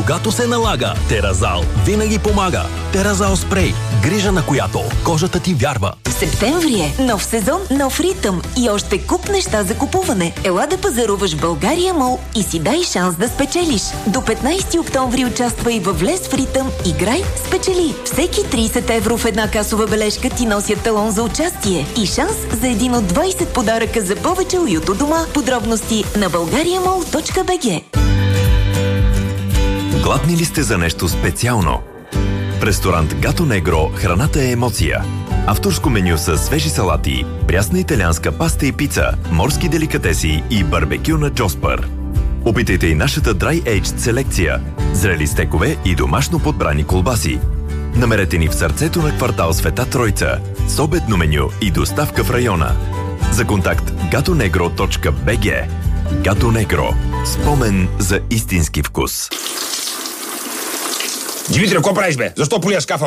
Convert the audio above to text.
Когато се налага, Теразал винаги помага. Теразал спрей, грижа на която кожата ти вярва. Септември е. Нов сезон, нов ритъм и още куп неща за купуване. Ела да пазаруваш в България Мол и си дай шанс да спечелиш. До 15 октомври участвай във Влез в ритъм, играй, спечели. Всеки 30 евро в една касова бележка ти носят талон за участие и шанс за един от 20 подаръка за повече уют у дома. Подробности на bulgariamall.bg. Гладни ли сте за нещо специално? В ресторант Гато Негро храната е емоция. Авторско меню с свежи салати, прясна италианска паста и пица, морски деликатеси и барбекю на Джоспър. Опитайте и нашата Dry Aged селекция, зрели стекове и домашно подбрани колбаси. Намерете ни в сърцето на квартал Света Тройца, с обедно меню и доставка в района. За контакт gatonegro.bg. Гато Негро. Спомен за истински вкус. Димитре, какво правиш, бе? Защо полия шкафа?